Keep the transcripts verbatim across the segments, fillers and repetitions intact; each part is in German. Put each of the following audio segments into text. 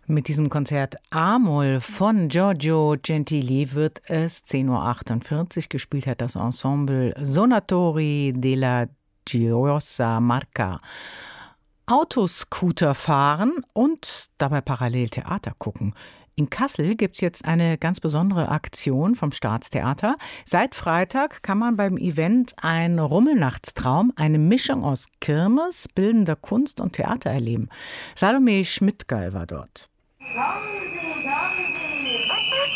Mit diesem Konzert A-Moll von Giorgio Gentili wird es zehn Uhr achtundvierzig. Gespielt hat das Ensemble Sonatori della Gioiosa Marca. Autoscooter fahren und dabei parallel Theater gucken. In Kassel gibt es jetzt eine ganz besondere Aktion vom Staatstheater. Seit Freitag kann man beim Event ein Rummelnachtstraum, eine Mischung aus Kirmes, bildender Kunst und Theater erleben. Salome Schmidtgall war dort. Kommen Sie, kommen Sie!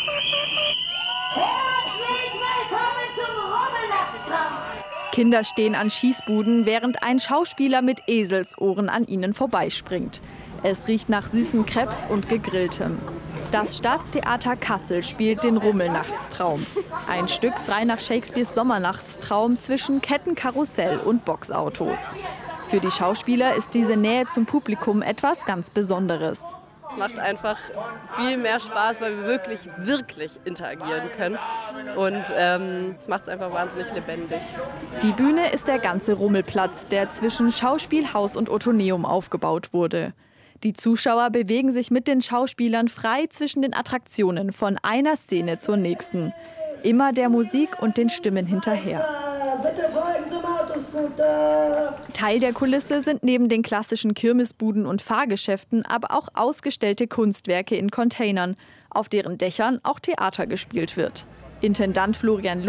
Herzlich willkommen zum Rummelnachtstraum! Kinder stehen an Schießbuden, während ein Schauspieler mit Eselsohren an ihnen vorbeispringt. Es riecht nach süßen Crepes und Gegrilltem. Das Staatstheater Kassel spielt den Rummelnachtstraum. Ein Stück frei nach Shakespeares Sommernachtstraum zwischen Kettenkarussell und Boxautos. Für die Schauspieler ist diese Nähe zum Publikum etwas ganz Besonderes. Es macht einfach viel mehr Spaß, weil wir wirklich, wirklich interagieren können. Und ähm, es macht es einfach wahnsinnig lebendig. Die Bühne ist der ganze Rummelplatz, der zwischen Schauspielhaus und Ottoneum aufgebaut wurde. Die Zuschauer bewegen sich mit den Schauspielern frei zwischen den Attraktionen von einer Szene zur nächsten. Immer der Musik und den Stimmen hinterher. Bitte folgen zum Autoscooter! Teil der Kulisse sind neben den klassischen Kirmesbuden und Fahrgeschäften aber auch ausgestellte Kunstwerke in Containern, auf deren Dächern auch Theater gespielt wird. Intendant Florian